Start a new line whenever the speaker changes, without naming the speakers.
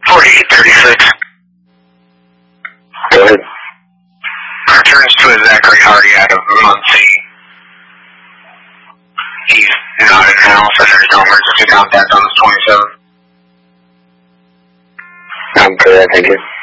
4836.
Go ahead.
Returns to a Zachary Hardy out of Muncie. He's not in house and there's no emergency contact on the 27th.
I'm correct, thank you.